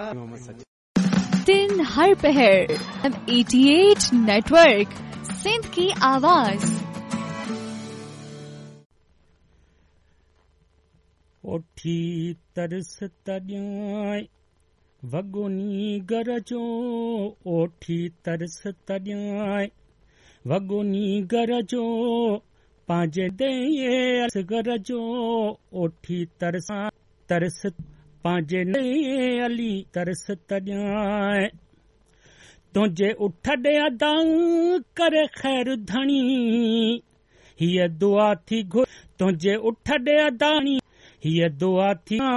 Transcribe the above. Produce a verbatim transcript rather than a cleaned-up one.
दिन हर पहर अठासी नेटवर्क सिंध की आवाज। ओठी तरस तॾियां वगोनी घर जो, ओठी तरस तॾियां वगोनी घर जो, पंहिंजे दे घर जो ओठी तरस तरस पंहिंजे नए अली तरस तॾियां तुंहिंजे उठ ॾे अदा करे ख़ैर धणी हीअ दुआ थी घुर तुंहिंजे उठ ॾे अदा हीअ दुआ थी